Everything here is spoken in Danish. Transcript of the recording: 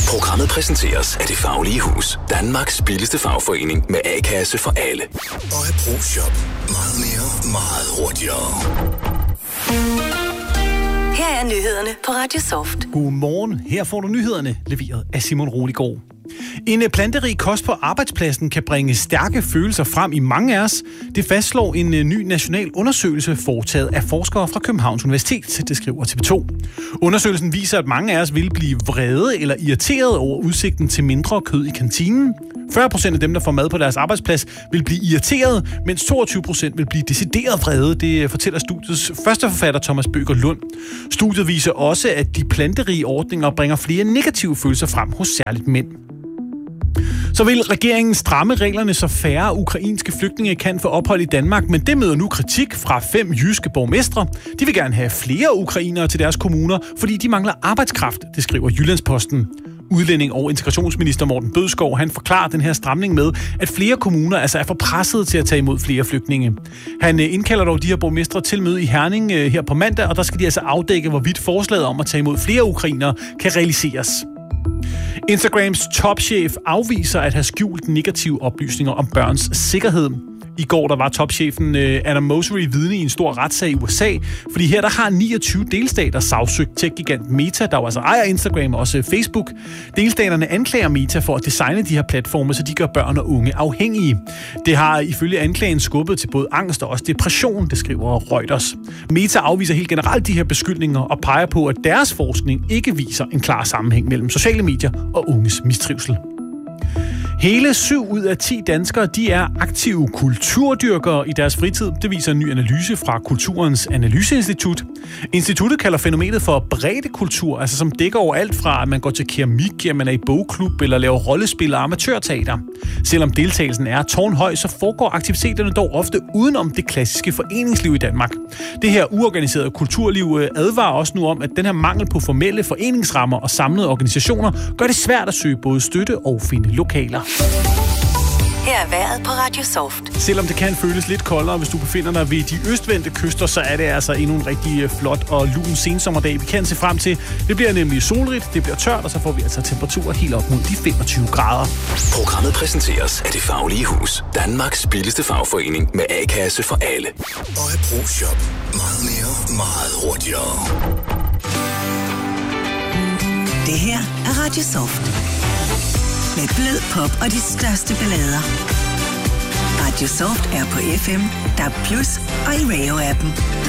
Programmet præsenteres af Det Faglige Hus. Danmarks billigste fagforening med A-kasse for alle. Og Pro-Shop. Meget mere, meget hurtigere. Her er nyhederne på Radio Soft. Godmorgen. Her får du nyhederne, leveret af Simon Roligård. En planterig kost på arbejdspladsen kan bringe stærke følelser frem i mange af os. Det fastslår en ny national undersøgelse foretaget af forskere fra Københavns Universitet, det skriver TV2. Undersøgelsen viser, at mange af os vil blive vrede eller irriteret over udsigten til mindre kød i kantinen. 40% af dem, der får mad på deres arbejdsplads, vil blive irriteret, mens 22% vil blive decideret vrede. Det fortæller studiets første forfatter Thomas Bøger Lund. Studiet viser også, at de planterige ordninger bringer flere negative følelser frem hos særligt mænd. Så vil regeringen stramme reglerne, så færre ukrainske flygtninge kan få ophold i Danmark, men det møder nu kritik fra 5 jyske borgmestre. De vil gerne have flere ukrainere til deres kommuner, fordi de mangler arbejdskraft, det skriver Jyllandsposten. Udlænding- og integrationsminister Morten Bødskov, han forklarer den her stramning med, at flere kommuner altså er for presset til at tage imod flere flygtninge. Han indkalder dog de her borgmestre til møde i Herning her på mandag, og der skal de altså afdække, hvorvidt forslaget om at tage imod flere ukrainere kan realiseres. Instagrams topchef afviser at have skjult negative oplysninger om børns sikkerhed. I går der var topchefen Adam Mosseri vidne i en stor retssag i USA, fordi her der har 29 delstater sagsøgt tech-gigant Meta, der jo altså ejer Instagram og også Facebook. Delstaterne anklager Meta for at designe de her platforme, så de gør børn og unge afhængige. Det har ifølge anklagen skubbet til både angst og også depression, det skriver Reuters. Meta afviser helt generelt de her beskyldninger og peger på, at deres forskning ikke viser en klar sammenhæng mellem sociale medier og unges mistrivsel. Hele 7 ud af 10 danskere, de er aktive kulturdyrkere i deres fritid. Det viser en ny analyse fra Kulturens Analyseinstitut. Instituttet kalder fænomenet for breddekultur, altså som dækker over alt fra, at man går til keramik, at man er i bogklub eller laver rollespil og amatørteater. Selvom deltagelsen er tårnhøj, så foregår aktiviteterne dog ofte udenom det klassiske foreningsliv i Danmark. Det her uorganiserede kulturliv advarer også nu om, at den her mangel på formelle foreningsrammer og samlede organisationer gør det svært at søge både støtte og finde lokaler. Her er vejret på Radio Soft. Selvom det kan føles lidt koldere, hvis du befinder dig ved de østvendte kyster, så er det altså endnu en rigtig flot og lun sensommerdag, vi kan se frem til. Det bliver nemlig solrigt, det bliver tørt, og så får vi altså temperaturer helt op mod de 25 grader. Programmet præsenteres af Det Faglige Hus. Danmarks billigste fagforening med A-kasse for alle. Og Pro-Shop. Meget mere, meget hurtigere. Det her er Radio Soft. Med blød pop og de største ballader. Radio Soft er på FM, DAB+ og i Radio-appen.